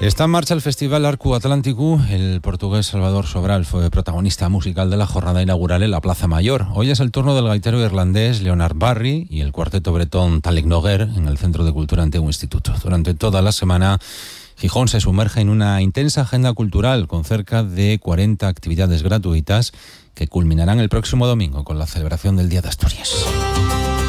Está en marcha el Festival Arcu Atlántico. El portugués Salvador Sobral fue protagonista musical de la jornada inaugural en la Plaza Mayor. Hoy es el turno del gaitero irlandés Leonard Barry y el cuarteto bretón Taleg Noguer en el Centro de Cultura Antiguo Instituto. Durante toda la semana, Gijón se sumerge en una intensa agenda cultural con cerca de 40 actividades gratuitas que culminarán el próximo domingo con la celebración del Día de Asturias.